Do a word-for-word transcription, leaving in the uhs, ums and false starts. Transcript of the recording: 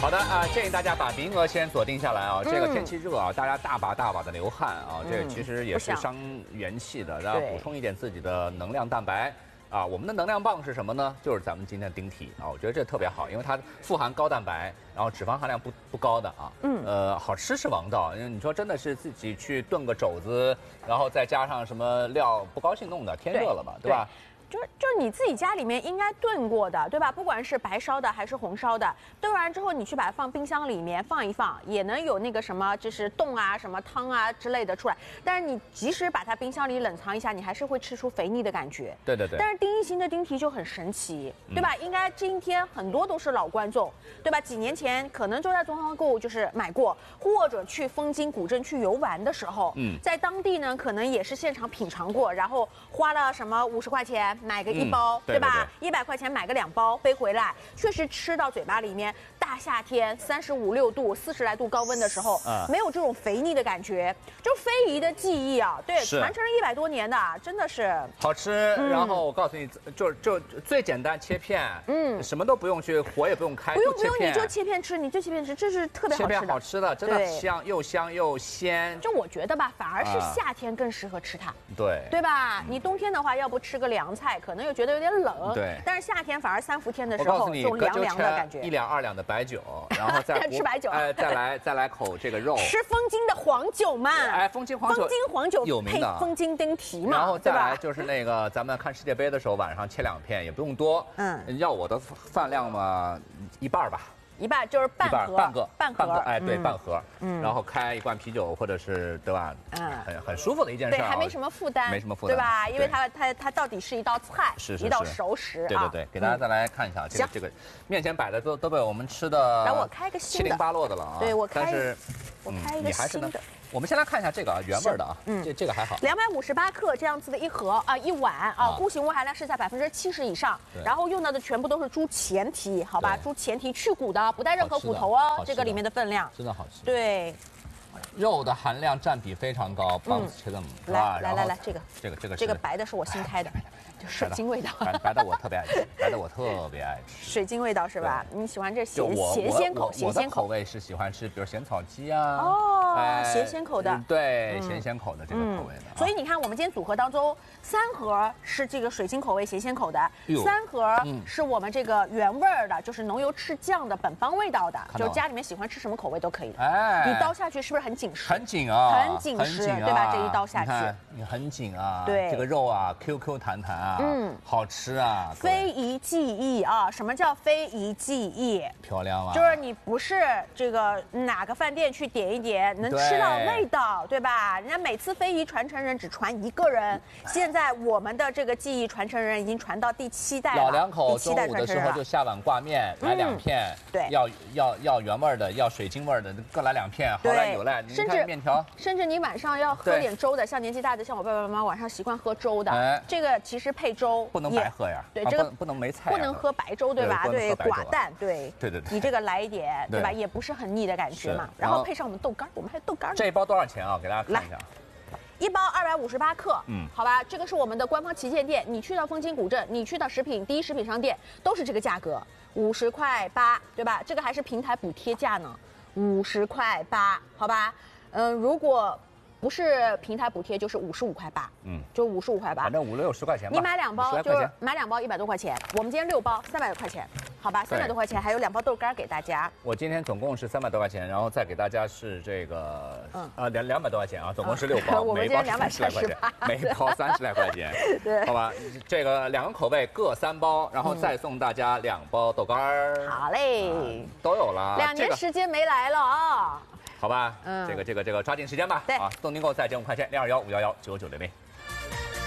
好的啊、呃，建议大家把名额先锁定下来啊。这个天气热啊，大家大把大把的流汗啊，这个其实也是伤元气的，然后补充一点自己的能量蛋白。 啊，我们的能量棒是什么呢？就是咱们今天的丁体啊，我觉得这特别好，因为它富含高蛋白，然后脂肪含量不不高的啊，嗯，呃，好吃是王道。因为你说真的是自己去炖个肘子，然后再加上什么料，不高兴弄的，天热了嘛， 对, 对吧？ 就就是你自己家里面应该炖过的，对吧？不管是白烧的还是红烧的，炖完之后你去把它放冰箱里面放一放，也能有那个什么就是冻啊、什么汤啊之类的出来。但是你即使把它冰箱里冷藏一下，你还是会吃出肥腻的感觉。 对对对。 但是丁一星的丁蹄就很神奇，对吧？嗯、应该今天很多都是老观众，对吧？几年前可能就在中航购物就是买过，或者去枫金古镇去游玩的时候，嗯，在当地呢可能也是现场品尝过，然后花了什么五十块钱。 买个一包，嗯、对, 对吧？一百块钱买个两包背回来，确实吃到嘴巴里面。大夏天三十五六度、四十来度高温的时候，嗯、没有这种肥腻的感觉，就非遗的技艺啊，对，传承了一百多年的，真的是好吃。嗯、然后我告诉你，就就最简单切片，嗯，什么都不用去，火也不用开， 不用不用，你就切片吃，你就切片吃，这是特别好吃的。 切片好吃的，真的香，又香又鲜。 就我觉得吧，反而是夏天更适合吃它， 对对吧？你冬天的话，要不吃个凉菜。 可能又觉得有点冷， 对。 但是夏天反而三伏天的时候，这种凉凉的感觉。 一两二两的白酒，然后再吃白酒， 哎，再来再来口这个肉。 吃枫金的黄酒嘛， 哎，枫金黄酒， 枫金黄酒有名的， 枫金丁蹄嘛。 然后再来就是那个咱们看世界杯的时候，晚上切两片，也不用多，嗯，要我的饭量嘛，一半吧。 一半就是半盒， 半个， 半盒， 哎，对，半盒，嗯，然后开一罐啤酒，或者是对吧？嗯，很很舒服的一件事， 对，还没什么负担， 没什么负担， 对吧？因为它它它到底是一道菜， 是是一道熟食， 对对对，给大家再来看一下这个这个，面前摆的都都被我们吃的， 来我开个新的， 七零八落的了啊， 对我开， 但是我开一个新的。 我们先来看一下这个啊，原味的啊，嗯，这这个还好， 两百五十八克这样子的一盒啊，一碗啊，钴型物含量是在百分之七十以上，然后用到的全部都是猪前蹄，好吧，猪前蹄去骨的，不带任何骨头哦，这个里面的分量真的好吃， 对， 肉的含量占比非常高，棒子切的来来来来，这个这个这个这个白的是我新开的。 水晶味道， 白的我特别爱吃，白的我特别爱吃。 水晶味道是吧？你喜欢这咸咸鲜口，咸鲜口。 口味是喜欢吃，比如咸草鸡啊。 哦，咸鲜口的。 对，咸鲜口的这个口味的。 所以你看，我们今天组合当中，三盒是这个水晶口味咸鲜口的，三盒是我们这个原味的，就是浓油赤酱的本帮味道的，就是家里面喜欢吃什么口味都可以。哎，你刀下去是不是很紧实？ 很紧啊， 很紧实，对吧？这一刀下去， 你很紧啊。 对， 这个肉啊 ，Q Q 弹弹啊。 嗯，好吃啊！ 非遗技艺啊，什么叫非遗技艺？ 漂亮啊！ 就是你不是这个哪个饭店去点一点能吃到味道，对吧？人家每次非遗传承人只传一个人，现在我们的这个技艺传承人已经传到第七代了。 老两口中午的时候就下碗挂面，来两片， 对， 要要要原味的，要水晶味的，各来两片，好赖有赖。 甚至面条， 甚至你晚上要喝点粥的，像年纪大的，像我爸爸妈妈晚上习惯喝粥的，这个其实配粥。 不能白喝呀， 对这个不能没菜， 不能喝白粥，对吧？对，寡淡，对， 对对对， 你这个来一点，对吧？也不是很腻的感觉嘛。然后配上我们豆干，我们还有豆干。 这一包多少钱啊？给大家看一下， 一包二百五十八克，嗯，好吧，这个是我们的官方旗舰店，你去到枫金古镇，你去到食品第一食品商店，都是这个价格，五十块八，对吧？这个还是平台补贴价呢，五十块八，好吧？嗯，如果 不是平台补贴就是五十五块八，嗯，就五十五块八， 反正五六十块钱吧。 你买两包就是买两包一百多块钱，我们今天六包三百多块钱，好吧，三百多块钱还有两包豆干给大家。 我今天总共是三百多块钱，然后再给大家是这个，嗯，呃两两百多块钱啊，总共是六包， 每包两百三十块钱， 每包三十来块钱， 对， 好吧，这个两个口味各三包，然后再送大家两包豆干儿。 好嘞， 都有了， 两年时间没来了啊。 好吧，嗯，这个这个这个抓紧时间吧， 对啊，送订购再减五块钱，零二幺五幺幺九九零零。